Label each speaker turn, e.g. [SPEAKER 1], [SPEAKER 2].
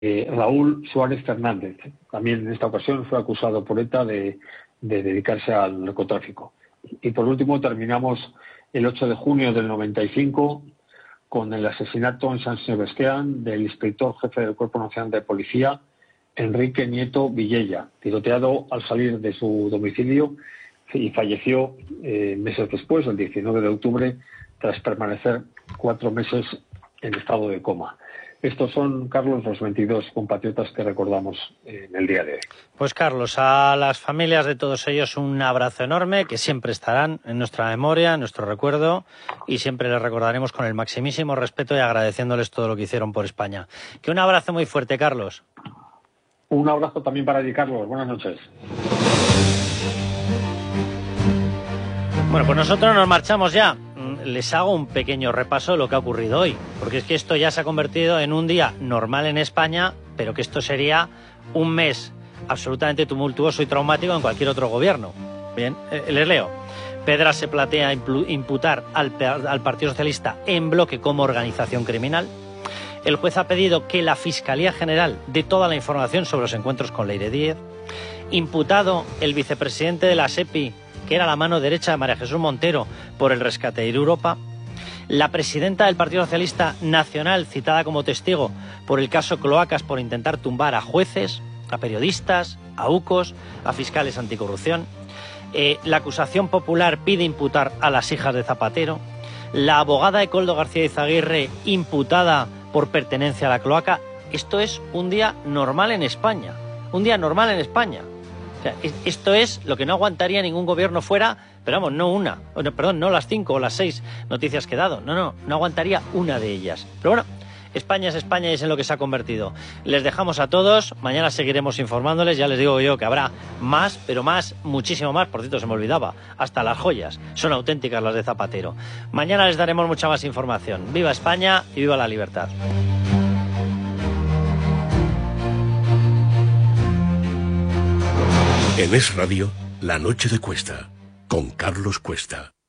[SPEAKER 1] Raúl Suárez Fernández. También en esta ocasión fue acusado por ETA de dedicarse al narcotráfico. Y por último terminamos el 8 de junio del 95 con el asesinato en San Sebastián del inspector jefe del Cuerpo Nacional de Policía, Enrique Nieto Villella, tiroteado al salir de su domicilio y falleció meses después, el 19 de octubre, tras permanecer 4 meses en estado de coma. Estos son, Carlos, los 22 compatriotas que recordamos en el día de hoy.
[SPEAKER 2] Pues, Carlos, a las familias de todos ellos un abrazo enorme, que siempre estarán en nuestra memoria, en nuestro recuerdo, y siempre les recordaremos con el maximísimo respeto y agradeciéndoles todo lo que hicieron por España. Que un abrazo muy fuerte, Carlos.
[SPEAKER 1] Un abrazo también para ti, Carlos. Buenas noches.
[SPEAKER 2] Bueno, pues nosotros nos marchamos ya. Les hago un pequeño repaso de lo que ha ocurrido hoy, porque es que esto ya se ha convertido en un día normal en España, pero que esto sería un mes absolutamente tumultuoso y traumático en cualquier otro gobierno. Bien, les leo. Pedra se plantea imputar al Partido Socialista en bloque como organización criminal. El juez ha pedido que la Fiscalía General dé toda la información sobre los encuentros con Leire Díez. Imputado el vicepresidente de la SEPI, que era la mano derecha de María Jesús Montero, por el rescate de Europa. La presidenta del Partido Socialista Nacional, citada como testigo por el caso Cloacas por intentar tumbar a jueces, a periodistas, a UCOs, a fiscales anticorrupción. La acusación popular pide imputar a las hijas de Zapatero. La abogada de Koldo García Izaguirre, imputada por pertenencia a la cloaca. Esto es un día normal en España. Un día normal en España. O sea, esto es lo que no aguantaría ningún gobierno fuera, pero vamos, no las 5 o las 6 noticias que he dado. No aguantaría una de ellas. Pero bueno, España es España y es en lo que se ha convertido. Les dejamos a todos, mañana seguiremos informándoles, ya les digo yo que habrá más, pero más, muchísimo más. Por cierto, se me olvidaba, hasta las joyas son auténticas las de Zapatero. Mañana les daremos mucha más información. ¡Viva España y viva la libertad!
[SPEAKER 3] En Es Radio, La Noche de Cuesta, con Carlos Cuesta.